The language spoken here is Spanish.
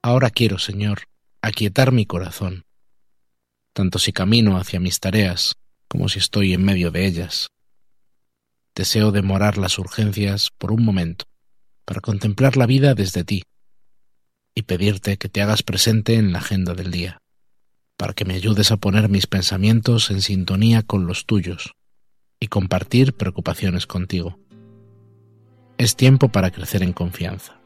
Ahora quiero, Señor, aquietar mi corazón, tanto si camino hacia mis tareas como si estoy en medio de ellas. Deseo demorar las urgencias por un momento para contemplar la vida desde ti y pedirte que te hagas presente en la agenda del día, para que me ayudes a poner mis pensamientos en sintonía con los tuyos y compartir preocupaciones contigo. Es tiempo para crecer en confianza.